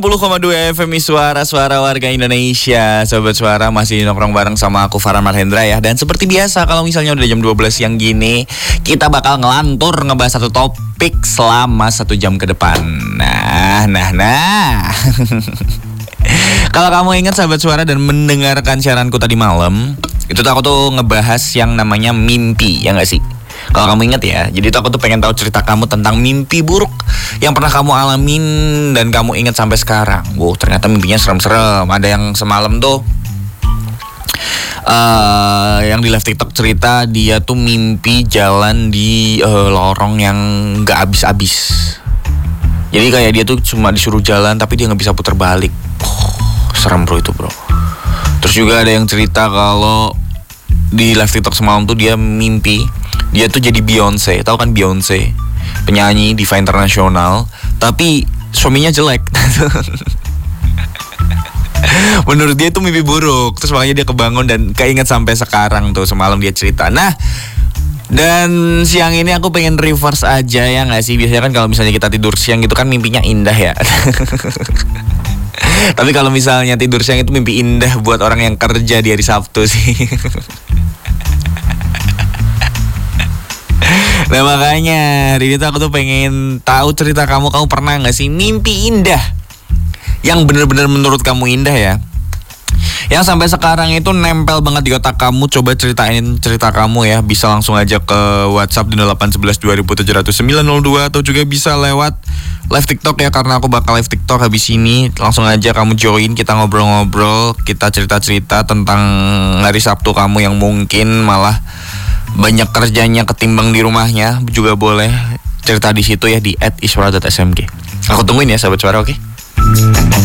10,2 FM Suara warga Indonesia. Sobat Suara masih nongkrong bareng sama aku Farhan Marhendra ya. Dan seperti biasa kalau misalnya udah jam 12 siang gini, kita bakal ngelantur ngebahas satu topik selama 1 jam ke depan. Nah Kalau kamu ingat sahabat Suara dan mendengarkan siaranku tadi malam, itu tuh aku tuh ngebahas yang namanya mimpi, ya gak sih? Kalau kamu ingat ya, jadi tuh aku tuh pengen tahu cerita kamu tentang mimpi buruk yang pernah kamu alamin dan kamu ingat sampai sekarang. Wow, ternyata mimpinya serem-serem. Ada yang semalam tuh yang di live TikTok cerita dia tuh mimpi jalan di lorong yang gak habis-habis. Jadi kayak dia tuh cuma disuruh jalan tapi dia gak bisa putar balik. Serem bro itu bro. Terus juga ada yang cerita kalau di live TikTok semalam tuh dia mimpi dia tuh jadi Beyonce. Tahu kan Beyonce, penyanyi diva internasional, tapi suaminya jelek. Menurut dia itu mimpi buruk. Terus makanya dia kebangun dan keinget sampai sekarang tuh. Semalam dia cerita. Nah, dan siang ini aku pengen reverse aja ya gak sih? Biasanya kan kalau misalnya kita tidur siang gitu kan mimpinya indah ya. Tapi kalau misalnya tidur siang itu mimpi indah buat orang yang kerja di hari Sabtu sih. Nah makanya hari ini tuh aku tuh pengen tahu cerita kamu. Kamu pernah gak sih mimpi indah yang bener-bener menurut kamu indah ya, yang sampai sekarang itu nempel banget di otak kamu? Coba ceritain cerita kamu ya. Bisa langsung aja ke WhatsApp di 0811 2700 902, atau juga bisa lewat live TikTok ya, karena aku bakal live TikTok habis ini. Langsung aja kamu join, kita ngobrol-ngobrol, kita cerita-cerita tentang hari Sabtu kamu yang mungkin malah banyak kerjanya ketimbang di rumahnya. Juga boleh cerita di situ ya, di @iswara.smg. Aku tungguin ya sahabat Suara, oke?